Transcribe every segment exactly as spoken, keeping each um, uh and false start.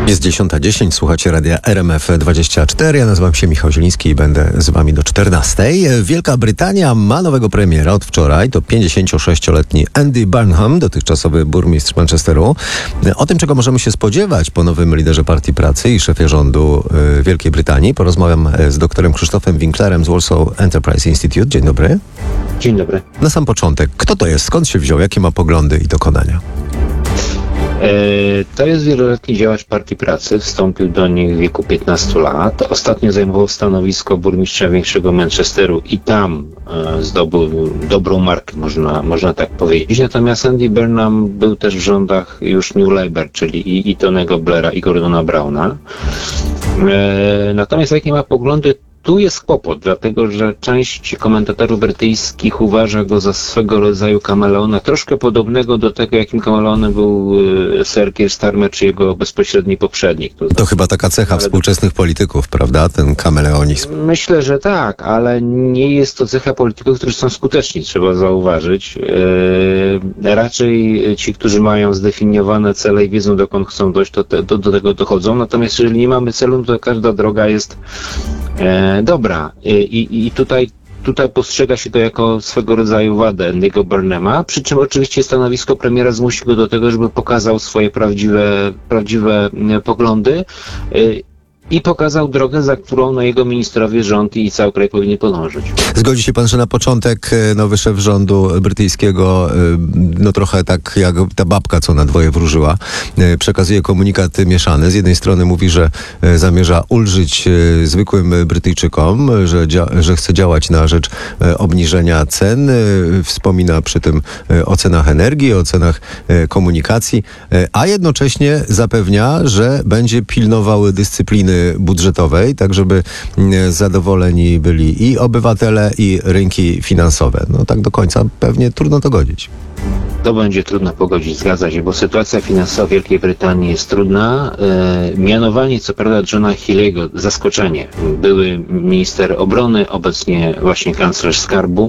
Jest dziesiąta dziesięć, słuchacie radia R M F dwadzieścia cztery. Ja nazywam się Michał Zieliński i będę z wami do czternastej. Wielka Brytania ma nowego premiera od wczoraj. To pięćdziesięciosześcioletni Andy Burnham, dotychczasowy burmistrz Manchesteru. O tym, czego możemy się spodziewać po nowym liderze Partii Pracy i szefie rządu Wielkiej Brytanii, porozmawiam z doktorem Krzysztofem Winklerem z Warsaw Enterprise Institute. Dzień dobry. Dzień dobry. Na sam początek, kto to jest? Skąd się wziął? Jakie ma poglądy i dokonania? To jest wieloletni działacz Partii Pracy, wstąpił do niej w wieku piętnastu lat. Ostatnio zajmował stanowisko burmistrza większego Manchesteru i tam zdobył dobrą markę, można, można tak powiedzieć. Natomiast Andy Burnham był też w rządach już New Labour, czyli i, i Tonego Blaira, i Gordona Browna. Natomiast jakie ma poglądy? Tu jest kłopot, dlatego że część komentatorów brytyjskich uważa go za swego rodzaju kameleona, troszkę podobnego do tego, jakim kameleonem był Sir Keir Starmer czy jego bezpośredni poprzednik. To, to chyba taka cecha ale... współczesnych polityków, prawda? Ten kameleonizm. Myślę, że tak, ale nie jest to cecha polityków, którzy są skuteczni, trzeba zauważyć. Eee, raczej ci, którzy mają zdefiniowane cele i wiedzą, dokąd chcą dojść, to te, do, do tego dochodzą. Natomiast jeżeli nie mamy celu, to każda droga jest E, dobra. I, i tutaj, tutaj postrzega się to jako swego rodzaju wadę Andy'ego Burnhama, przy czym oczywiście stanowisko premiera zmusi go do tego, żeby pokazał swoje prawdziwe, prawdziwe poglądy e, i pokazał drogę, za którą no, jego ministrowie, rząd i cały kraj powinni podążyć. Zgodzi się pan, że na początek nowy szef rządu brytyjskiego, no trochę tak jak ta babka, co na dwoje wróżyła, przekazuje komunikat mieszany. Z jednej strony mówi, że zamierza ulżyć zwykłym Brytyjczykom, że, dzia- że chce działać na rzecz obniżenia cen. Wspomina przy tym o cenach energii, o cenach komunikacji, a jednocześnie zapewnia, że będzie pilnował dyscypliny budżetowej, tak żeby zadowoleni byli i obywatele, i rynki finansowe. No tak do końca pewnie trudno to godzić. To będzie trudno pogodzić, zgadza się, bo sytuacja finansowa Wielkiej Brytanii jest trudna. E, mianowanie, co prawda, Johna Healey'ego, zaskoczenie. Były minister obrony, obecnie właśnie kanclerz skarbu.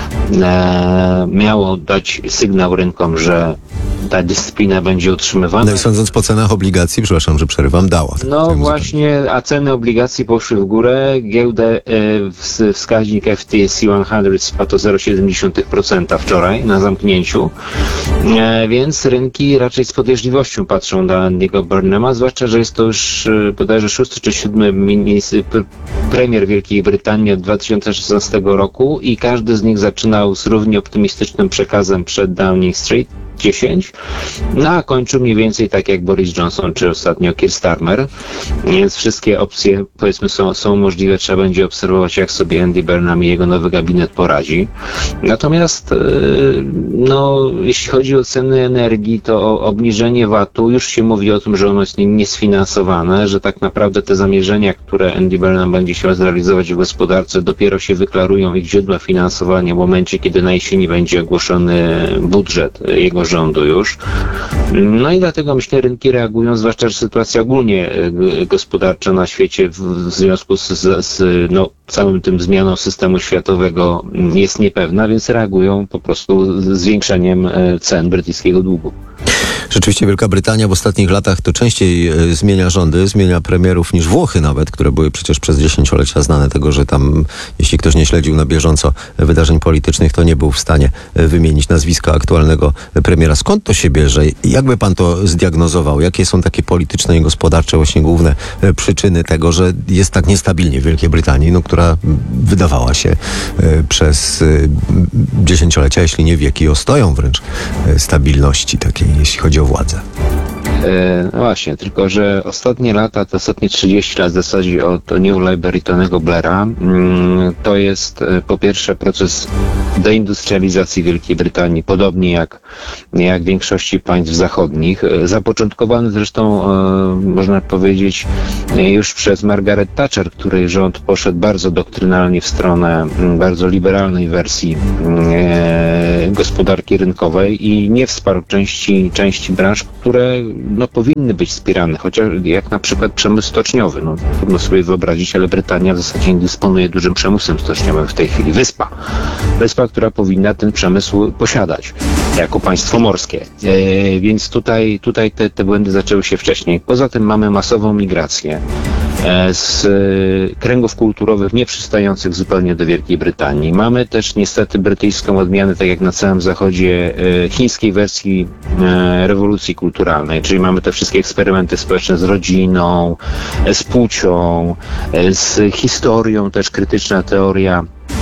E, miało dać sygnał rynkom, że ta dyscyplina będzie utrzymywana. No i sądząc po cenach obligacji, przepraszam, że przerywam, dała. No właśnie, a ceny obligacji poszły w górę. Giełdę, e, wskaźnik F T S E sto spadł o zero przecinek siedem dziesiątych procent wczoraj na zamknięciu, e, więc rynki raczej z podejrzliwością patrzą na Andy'ego Burnhama, zwłaszcza, że jest to już e, bodajże szósty czy siódmy minister, premier Wielkiej Brytanii od dwa tysiące szesnastego roku i każdy z nich zaczynał z równie optymistycznym przekazem przed Downing Street dziesięć, no a kończył mniej więcej tak jak Boris Johnson, czy ostatnio Keir Starmer, więc wszystkie opcje, powiedzmy, są, są możliwe, trzeba będzie obserwować, jak sobie Andy Burnham i jego nowy gabinet poradzi. Natomiast no, jeśli chodzi o ceny energii, to obniżenie V A T-u, już się mówi o tym, że ono jest niesfinansowane, że tak naprawdę te zamierzenia, które Andy Burnham będzie chciał zrealizować w gospodarce, dopiero się wyklarują ich źródła finansowania w momencie, kiedy na jesieni będzie ogłoszony budżet jego rządu już. No i dlatego myślę, rynki reagują, zwłaszcza, że sytuacja ogólnie gospodarcza na świecie w, w związku z, z, z no, całym tym zmianą systemu światowego jest niepewna, więc reagują po prostu zwiększeniem cen brytyjskiego długu. Rzeczywiście Wielka Brytania w ostatnich latach to częściej e, zmienia rządy, zmienia premierów niż Włochy nawet, które były przecież przez dziesięciolecia znane tego, że tam, jeśli ktoś nie śledził na bieżąco wydarzeń politycznych, to nie był w stanie wymienić nazwiska aktualnego premiera. Skąd to się bierze? Jakby pan to zdiagnozował? Jakie są takie polityczne i gospodarcze właśnie główne przyczyny tego, że jest tak niestabilnie w Wielkiej Brytanii, no, która wydawała się e, przez e, dziesięciolecia, jeśli nie wieki, ostoją wręcz e, stabilności takiej, jeśli chodzi o władzę. No właśnie, tylko że ostatnie lata, to ostatnie trzydzieści lat w zasadzie od New Labour i Tonego Blaira, to jest po pierwsze proces deindustrializacji Wielkiej Brytanii, podobnie jak, jak w większości państw zachodnich, zapoczątkowany zresztą, można powiedzieć, już przez Margaret Thatcher, której rząd poszedł bardzo doktrynalnie w stronę bardzo liberalnej wersji gospodarki rynkowej i nie wsparł części, części branż, które no, powinny być wspierane, chociaż jak na przykład przemysł stoczniowy. No, trudno sobie wyobrazić, ale Brytania w zasadzie nie dysponuje dużym przemysłem stoczniowym w tej chwili. Wyspa. Wyspa, która powinna ten przemysł posiadać jako państwo morskie. E, więc tutaj, tutaj te, te błędy zaczęły się wcześniej. Poza tym mamy masową migrację e, z e, kręgów kulturowych nieprzystających zupełnie do Wielkiej Brytanii. Mamy też niestety brytyjską odmianę, tak jak na całym zachodzie, e, chińskiej wersji e, rewolucji kulturalnej, czyli mamy te wszystkie eksperymenty społeczne z rodziną, e, z płcią, e, z historią, też krytyczna teoria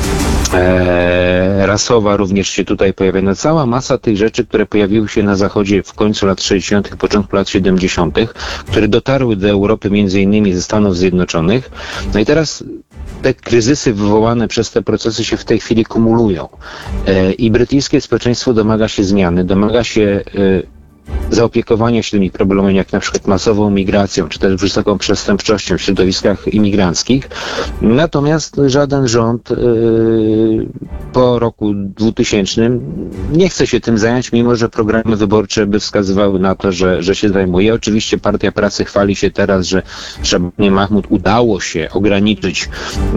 E, rasowa również się tutaj pojawia. No, cała masa tych rzeczy, które pojawiły się na Zachodzie w końcu lat sześćdziesiątych, początku lat siedemdziesiątych, które dotarły do Europy między innymi ze Stanów Zjednoczonych. No i teraz te kryzysy wywołane przez te procesy się w tej chwili kumulują. E, I brytyjskie społeczeństwo domaga się zmiany, domaga się e, zaopiekowania się tymi problemami, jak na przykład masową migracją, czy też wysoką przestępczością w środowiskach imigranckich. Natomiast żaden rząd yy, po roku dwutysięcznym nie chce się tym zająć, mimo że programy wyborcze by wskazywały na to, że, że się zajmuje. Oczywiście Partia Pracy chwali się teraz, że Szabanie Mahmud udało się ograniczyć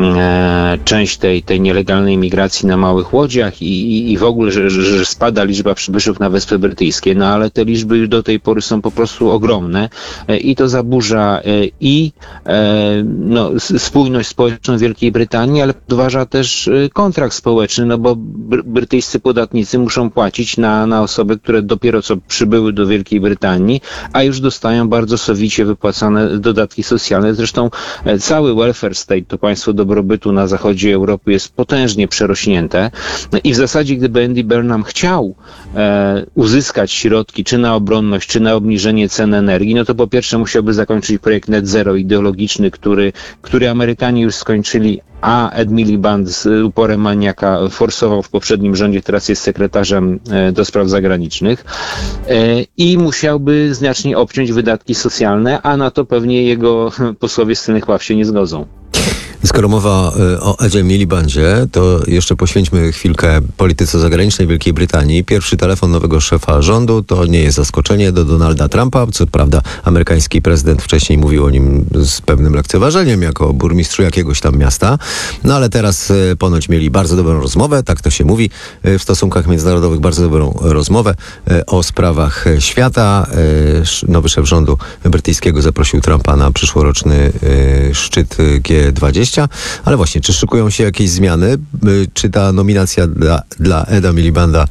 e, część tej, tej nielegalnej migracji na małych łodziach i, i, i w ogóle, że, że, że spada liczba przybyszów na Wyspy Brytyjskie, no ale te liczby już do tej pory są po prostu ogromne e, i to zaburza e, i e, no, spójność społeczną Wielkiej Brytanii, ale podważa też e, kontrakt społeczny, no bo br- brytyjscy podatnicy muszą płacić na, na osoby, które dopiero co przybyły do Wielkiej Brytanii, a już dostają bardzo sowicie wypłacane dodatki socjalne. Zresztą e, cały welfare state, to państwo dobrobytu na zachodzie Europy, jest potężnie przerośnięte i w zasadzie gdyby Andy Burnham chciał e, uzyskać środki czy na obronność, czy na obniżenie cen energii, no to po pierwsze musiałby zakończyć projekt net zero ideologiczny, który, który Amerykanie już skończyli, a Ed Miliband z uporem maniaka forsował w poprzednim rządzie, teraz jest sekretarzem e, do spraw zagranicznych e, i musiałby znacznie obciąć wydatki socjalne, a na to pewnie jego posłowie z tylnych ław się nie zgodzą. Skoro mowa o Edzie Milibandzie, to jeszcze poświęćmy chwilkę polityce zagranicznej Wielkiej Brytanii. Pierwszy telefon nowego szefa rządu to nie jest zaskoczenie do Donalda Trumpa. Co prawda amerykański prezydent wcześniej mówił o nim z pewnym lekceważeniem, jako burmistrzu jakiegoś tam miasta. No ale teraz ponoć mieli bardzo dobrą rozmowę, tak to się mówi, w stosunkach międzynarodowych bardzo dobrą rozmowę o sprawach świata. Nowy szef rządu brytyjskiego zaprosił Trumpa na przyszłoroczny szczyt G dwadzieścia. Ale właśnie, czy szykują się jakieś zmiany? Czy ta nominacja dla, dla Eda Milibanda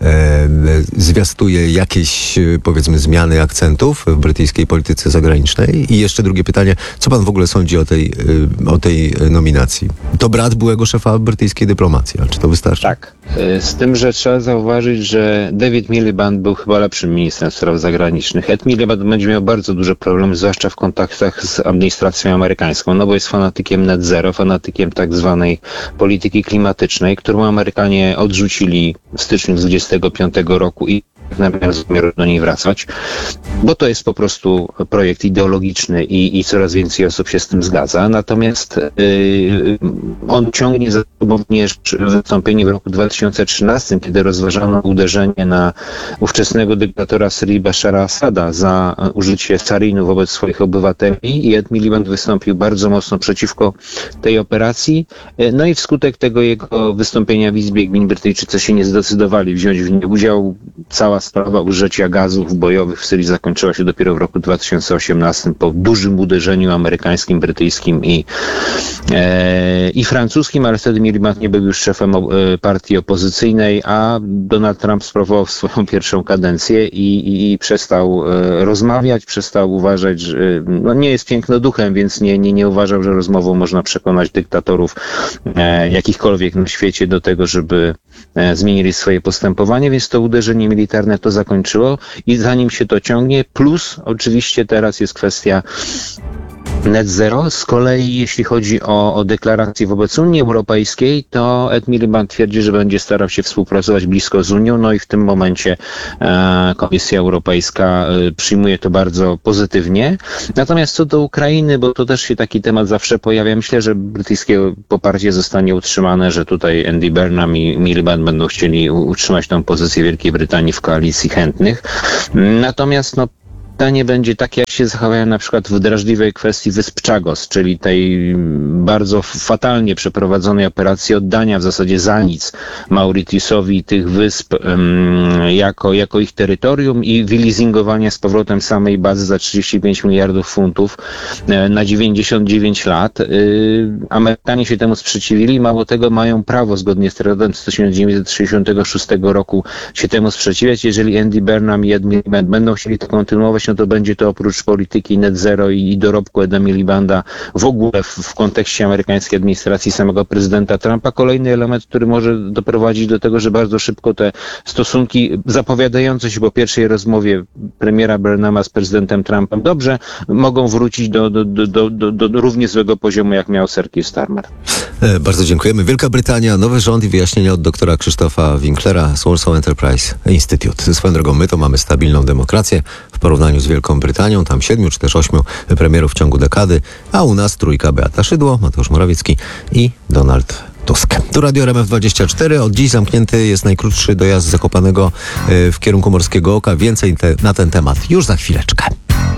e, zwiastuje jakieś, powiedzmy, zmiany akcentów w brytyjskiej polityce zagranicznej? I jeszcze drugie pytanie, co pan w ogóle sądzi o tej, o tej nominacji? To brat byłego szefa brytyjskiej dyplomacji, ale czy to wystarczy? Tak. Z tym, że trzeba zauważyć, że David Miliband był chyba lepszym ministrem spraw zagranicznych. Ed Miliband będzie miał bardzo duże problemy, zwłaszcza w kontaktach z administracją amerykańską, no bo jest fanatykiem net zero, fanatykiem tak zwanej polityki klimatycznej, którą Amerykanie odrzucili w styczniu dwudziestego piątego roku i nie miał zamiaru do niej wracać, bo to jest po prostu projekt ideologiczny i, i coraz więcej osób się z tym zgadza. Natomiast yy, on ciągnie za sobą również wystąpienie w roku dwa tysiące trzynastym, kiedy rozważano uderzenie na ówczesnego dyktatora Syrii Bashara Assada za użycie sarinu wobec swoich obywateli i Ed Miliband wystąpił bardzo mocno przeciwko tej operacji. No i wskutek tego jego wystąpienia w Izbie Gmin Brytyjczycy się nie zdecydowali wziąć w niej udział. Cała sprawa użycia gazów bojowych w Syrii zakończyła się dopiero w roku dwa tysiące osiemnastym po dużym uderzeniu amerykańskim, brytyjskim i, e, i francuskim, ale wtedy Miliband nie był już szefem e, partii opozycyjnej, a Donald Trump sprawował swoją pierwszą kadencję i, i, i przestał e, rozmawiać, przestał uważać, że no, nie jest pięknoduchem, więc nie, nie, nie uważał, że rozmową można przekonać dyktatorów e, jakichkolwiek na świecie do tego, żeby e, zmienili swoje postępowanie, więc to uderzenie militarne to zakończyło i zanim się to ciągnie, plus oczywiście teraz jest kwestia net zero. Z kolei jeśli chodzi o, o deklarację wobec Unii Europejskiej, to Ed Miliband twierdzi, że będzie starał się współpracować blisko z Unią, no i w tym momencie e, Komisja Europejska e, przyjmuje to bardzo pozytywnie. Natomiast co do Ukrainy, bo to też się taki temat zawsze pojawia, myślę, że brytyjskie poparcie zostanie utrzymane, że tutaj Andy Burnham i Miliband będą chcieli utrzymać tą pozycję Wielkiej Brytanii w koalicji chętnych. Natomiast no pytanie będzie takie, jak się zachowają na przykład w drażliwej kwestii wysp Chagos, czyli tej bardzo fatalnie przeprowadzonej operacji oddania w zasadzie za nic Mauritiusowi tych wysp um, jako, jako ich terytorium i wyleasingowania z powrotem samej bazy za trzydzieści pięć miliardów funtów e, na dziewięćdziesiąt dziewięć lat. Y, Amerykanie się temu sprzeciwili, mało tego mają prawo zgodnie z tratatem z tysiąc dziewięćset sześćdziesiątego szóstego roku się temu sprzeciwiać. Jeżeli Andy Burnham i Ed Miliband będą chcieli to kontynuować, no to będzie to oprócz polityki net zero i, i dorobku Eda Milibanda w ogóle w, w kontekście amerykańskiej administracji samego prezydenta Trumpa kolejny element, który może doprowadzić do tego, że bardzo szybko te stosunki zapowiadające się po pierwszej rozmowie premiera Burnhama z prezydentem Trumpem dobrze mogą wrócić do, do, do, do, do, do równie złego poziomu, jak miał Sir Keir Starmer. E, bardzo dziękujemy. Wielka Brytania, nowy rząd i wyjaśnienia od doktora Krzysztofa Winklera z Warsaw Enterprise Institute. Swoją drogą, my to mamy stabilną demokrację w porównaniu z Wielką Brytanią. Tam siedmiu czy też ośmiu premierów w ciągu dekady, a u nas trójka: Beata Szydło, Mateusz Morawiecki i Donald Tusk. Tu Radio R M F dwadzieścia cztery. Od dziś zamknięty jest najkrótszy dojazd z Zakopanego w kierunku Morskiego Oka. Więcej te, na ten temat już za chwileczkę.